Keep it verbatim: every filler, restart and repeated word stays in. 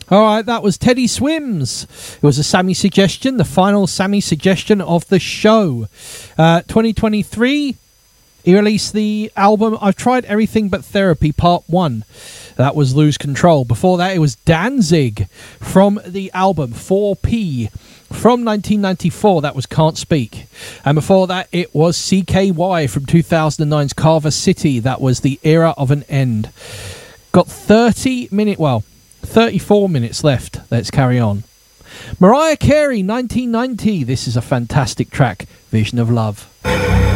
All right, that was Teddy Swims. It was a Sammy suggestion, the final Sammy suggestion of the show. Uh, twenty twenty-three, he released the album I've Tried Everything But Therapy, Part one. That was Lose Control. Before that, it was Danzig from the album four P from nineteen ninety-four. That was Can't Speak. And before that, it was C K Y from two thousand nine's Carver City. That was The Era of an End. Got thirty minutes, well, thirty-four minutes left. Let's carry on. Mariah Carey, nineteen ninety. This is a fantastic track, Vision of Love.